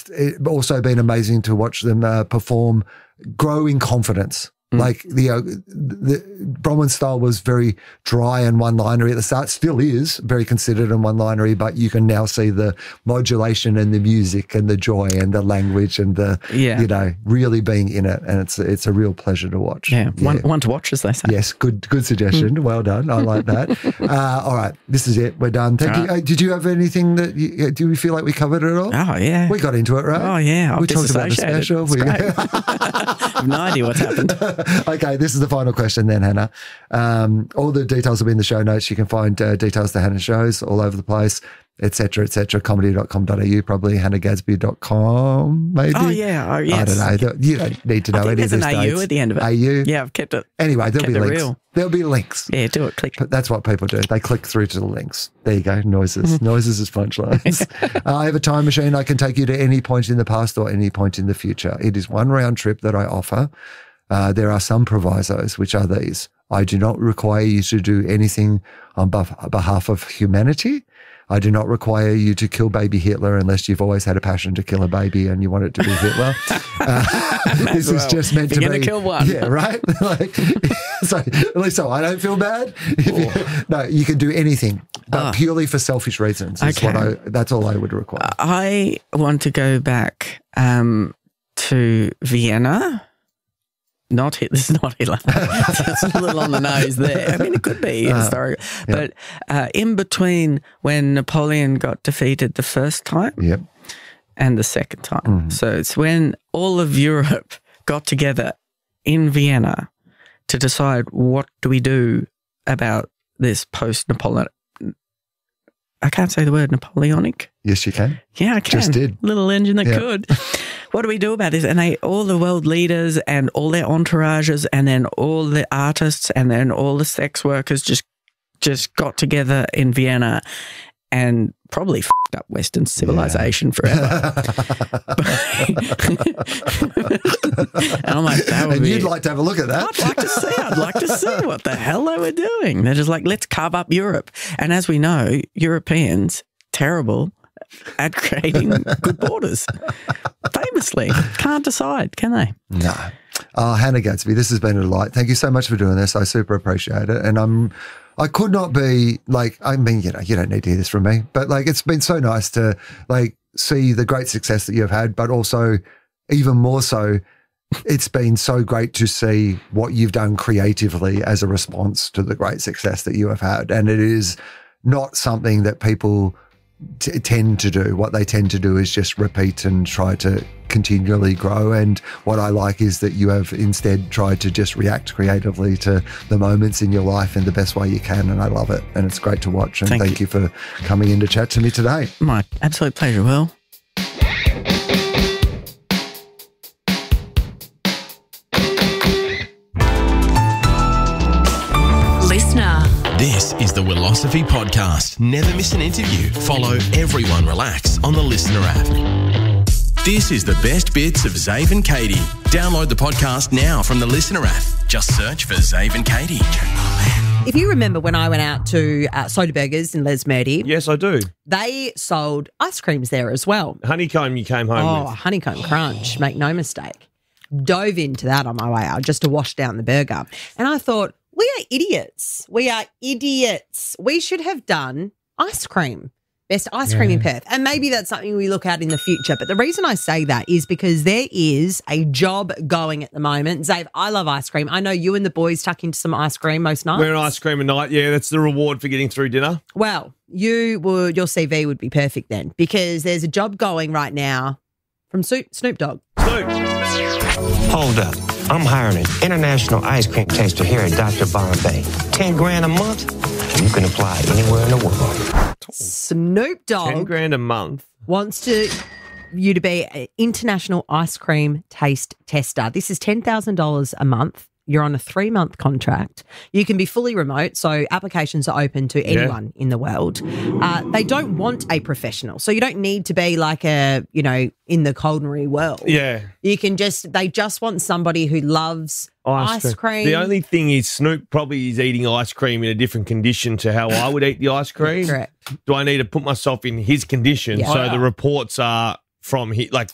just also been amazing to watch them perform, grow in confidence. Like the Bronwyn style was very dry and one-linery at the start, still is very considered and one-linery, but you can now see the modulation and the music and the joy and the language and the, you know, really being in it. And it's a real pleasure to watch. Yeah. One to watch, as they say. Yes, good suggestion. Well done. I like that. All right, this is it. We're done. Thank you. Did you have anything that do we feel like we covered it all? Oh, yeah. We got into it, right? Oh, yeah. We talked about the special. I have no idea what's happened. Okay, this is the final question then, Hannah. All the details will be in the show notes. You can find details to Hannah's shows all over the place, etc., comedy.com.au, probably hannahgadsby.com, maybe. Oh, yeah. Yes. I don't know. You don't need to know any of these dates. There's an AU at the end of it. AU? Yeah, I've kept it. Anyway, there'll be links. Real. There'll be links. Yeah, do it. Click. But that's what people do. They click through to the links. There you go. Noises. Noises is punchlines. I have a time machine. I can take you to any point in the past or any point in the future. It is one round trip that I offer. There are some provisos, which are these. I do not require you to do anything on behalf of humanity. I do not require you to kill baby Hitler unless you've always had a passion to kill a baby and you want it to be Hitler. This is just meant to be. You're going to kill one. Yeah, right? So at least I don't feel bad. No, you can do anything, but purely for selfish reasons. Okay. That's all I would require. I want to go back to Vienna. This is not Hitler. That's a little on the nose there. I mean, it could be historical. But in between when Napoleon got defeated the first time and the second time. So it's when all of Europe got together in Vienna to decide what do we do about this post-Napoleon. I can't say the word Napoleonic. Yes, you can. Yeah, I can. Just did. Little engine that could. What do we do about this? And all the world leaders and all their entourages and then all the artists and then all the sex workers just got together in Vienna and probably f***ed up Western civilization forever. And I'm like, you'd like to have a look at that. I'd like to see what the hell they were doing. They're just like, let's carve up Europe. And as we know, Europeans, terrible at creating good borders. Famously. Can't decide, can they? No. Hannah Gadsby, this has been a delight. Thank you so much for doing this. I super appreciate it. And I could not be like, I mean, you don't need to hear this from me, but like, it's been so nice to like see the great success that you've had, but also even more so, it's been so great to see what you've done creatively as a response to the great success that you have had. And it is not something that people tend to do. What they tend to do is just repeat and try to continually grow. And what I like is that you have instead tried to just react creatively to the moments in your life in the best way you can. And I love it. And it's great to watch. And thank you for coming in to chat to me today. My absolute pleasure, Will. This is the Willosophy Podcast. Never miss an interview. Follow Everyone Relax on the Listener app. This is the best bits of Zave and Katie. Download the podcast now from the Listener app. Just search for Zave and Katie. If you remember when I went out to Soda Burgers in Les Murdy. Yes, I do. They sold ice creams there as well. Honeycomb you came home with. Honeycomb Crunch, make no mistake. Dove into that on my way out just to wash down the burger. And I thought, we are idiots. We are idiots. We should have done ice cream. Best ice cream in Perth. And maybe that's something we look at in the future. But the reason I say that is because there is a job going at the moment. Zave, I love ice cream. I know you and the boys tuck into some ice cream most nights. We're an ice cream a night. Yeah, that's the reward for getting through dinner. Well, your CV would be perfect then because there's a job going right now from Snoop Dogg. Snoop. Hold up. I'm hiring an international ice cream taster here at Dr. Bombay. $10,000 a month. You can apply anywhere in the world. Snoop Dogg. $10,000 a month. Wants you to be an international ice cream taste tester. This is $10,000 a month. You're on a 3-month contract. You can be fully remote, so applications are open to anyone in the world. They don't want a professional, so you don't need to be like in the culinary world. Yeah. You can they just want somebody who loves ice cream. The only thing is Snoop probably is eating ice cream in a different condition to how I would eat the ice cream. Correct. Do I need to put myself in his condition so the reports are from